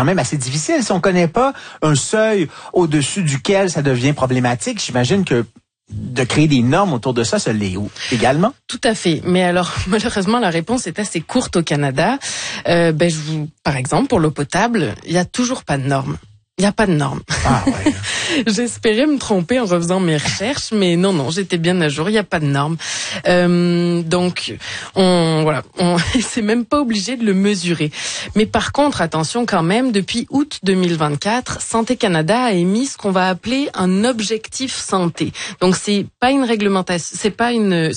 quand même assez difficile. Si on connaît pas un seuil au-dessus duquel ça devient problématique, j'imagine que de créer des normes autour de ça, ça l'est également? Tout à fait. Mais alors, malheureusement, la réponse est assez courte au Canada. Par exemple, pour l'eau potable, il y a toujours pas de normes. Il n'y a pas de normes. Ah ouais. J'espérais me tromper en refaisant mes recherches, mais non, j'étais bien à jour. Il n'y a pas de normes. Donc, on c'est même pas obligé de le mesurer. Mais par contre, attention quand même, depuis août 2024, Santé Canada a émis ce qu'on va appeler un objectif santé. Donc, c'est pas une réglementation, c'est pas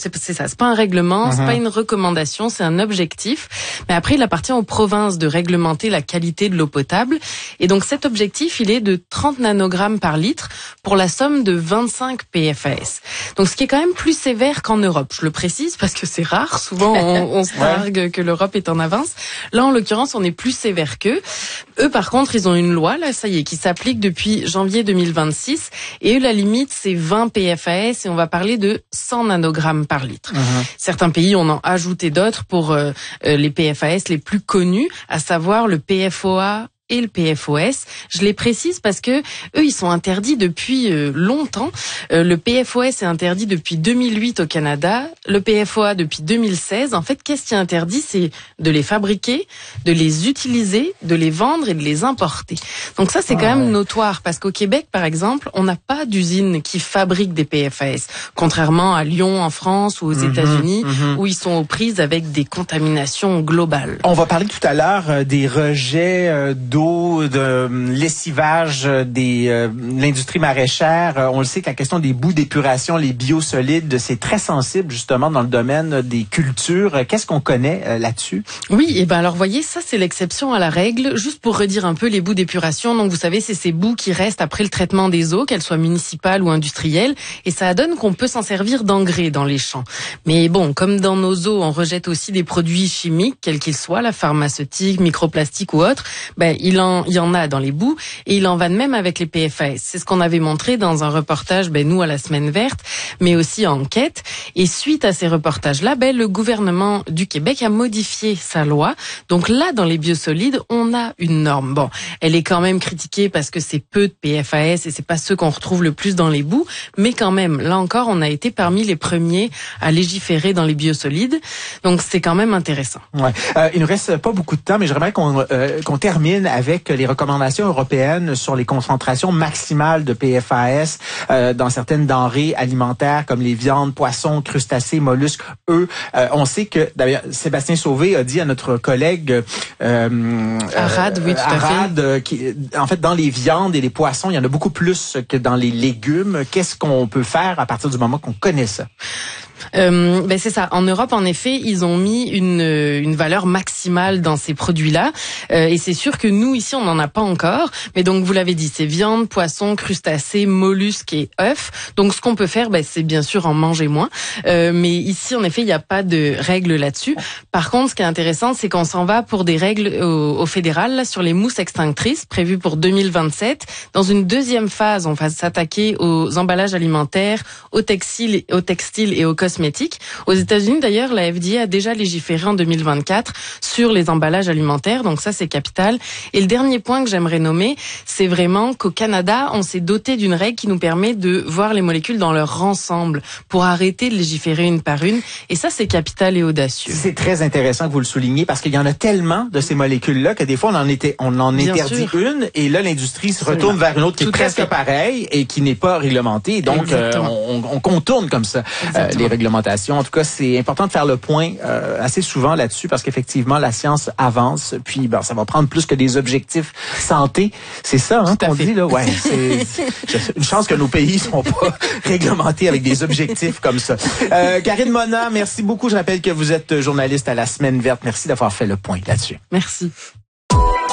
un règlement, c'est pas une recommandation, c'est un objectif. Mais après, il appartient aux provinces de réglementer la qualité de l'eau potable. Et donc, cet objectif, il est de 30 nanogrammes par litre pour la somme de 25 PFAS. Donc, ce qui est quand même plus sévère qu'en Europe. Je le précise parce que c'est rare. Souvent, on se targue que l'Europe est en avance. Là, en l'occurrence, on est plus sévère qu'eux. Eux, par contre, ils ont une loi, là, ça y est, qui s'applique depuis janvier 2026. Et eux, la limite, c'est 20 PFAS et on va parler de 100 nanogrammes par litre. Certains pays, on en a ajouté d'autres pour les PFAS les plus connus, à savoir le PFOA, et le PFOS. Je les précise parce que eux, ils sont interdits depuis longtemps. Le PFOS est interdit depuis 2008 au Canada, le PFOA depuis 2016. En fait, qu'est-ce qui est interdit? C'est de les fabriquer, de les utiliser, de les vendre et de les importer. Donc ça, c'est quand même notoire parce qu'au Québec, par exemple, on n'a pas d'usine qui fabrique des PFAS, contrairement à Lyon en France ou aux États-Unis où ils sont aux prises avec des contaminations globales. On va parler tout à l'heure des rejets d'eau, de lessivage de l'industrie maraîchère. On le sait que la question des boues d'épuration, les biosolides, c'est très sensible justement dans le domaine des cultures. Qu'est-ce qu'on connaît là-dessus? Oui, et ben alors voyez, ça c'est l'exception à la règle. Juste pour redire un peu les boues d'épuration, donc vous savez, c'est ces boues qui restent après le traitement des eaux, qu'elles soient municipales ou industrielles, et ça donne qu'on peut s'en servir d'engrais dans les champs. Mais bon, comme dans nos eaux, on rejette aussi des produits chimiques, quels qu'ils soient, la pharmaceutique, microplastiques ou autres, il y en a dans les boues et il en va de même avec les PFAS. C'est ce qu'on avait montré dans un reportage, nous à la Semaine verte, mais aussi en enquête. Et suite à ces reportages-là, le gouvernement du Québec a modifié sa loi. Donc là, dans les biosolides, on a une norme. Bon, elle est quand même critiquée parce que c'est peu de PFAS et c'est pas ceux qu'on retrouve le plus dans les boues, mais quand même, là encore, on a été parmi les premiers à légiférer dans les biosolides. Donc c'est quand même intéressant. Ouais. Il nous reste pas beaucoup de temps, mais j'aimerais qu'on termine avec les recommandations européennes sur les concentrations maximales de PFAS dans certaines denrées alimentaires comme les viandes, poissons, crustacés, mollusques, œufs. On sait que, d'ailleurs, Sébastien Sauvé a dit à notre collègue Arad, oui, tout à fait. En fait, dans les viandes et les poissons, il y en a beaucoup plus que dans les légumes. Qu'est-ce qu'on peut faire à partir du moment qu'on connaît ça? C'est ça. En Europe, en effet, ils ont mis une valeur maximale dans ces produits-là. Et c'est sûr que nous, ici, on n'en a pas encore. Mais donc, vous l'avez dit, c'est viande, poisson, crustacés, mollusques et œufs. Donc, ce qu'on peut faire, c'est bien sûr en manger moins. Mais ici, en effet, il n'y a pas de règles là-dessus. Par contre, ce qui est intéressant, c'est qu'on s'en va pour des règles au fédéral là, sur les mousses extinctrices prévues pour 2027. Dans une deuxième phase, on va s'attaquer aux emballages alimentaires, aux textiles et aux cosmétiques. Aux États-Unis, d'ailleurs, la FDA a déjà légiféré en 2024 sur les emballages alimentaires, donc ça, c'est capital. Et le dernier point que j'aimerais nommer, c'est vraiment qu'au Canada, on s'est doté d'une règle qui nous permet de voir les molécules dans leur ensemble pour arrêter de légiférer une par une. Et ça, c'est capital et audacieux. C'est très intéressant que vous le souligniez parce qu'il y en a tellement de ces molécules-là que des fois, on en interdit une et là, l'industrie se retourne vers une autre qui est presque pareille et qui n'est pas réglementée. Donc, on contourne comme ça les réglementations. En tout cas, c'est important de faire le point assez souvent là-dessus parce qu'effectivement, la science avance. Puis, ça va prendre plus que des objectifs santé. C'est ça qu'on dit là. Ouais, c'est une chance que nos pays sont pas réglementés avec des objectifs comme ça. Karine Mona, merci beaucoup. Je rappelle que vous êtes journaliste à la Semaine verte. Merci d'avoir fait le point là-dessus. Merci.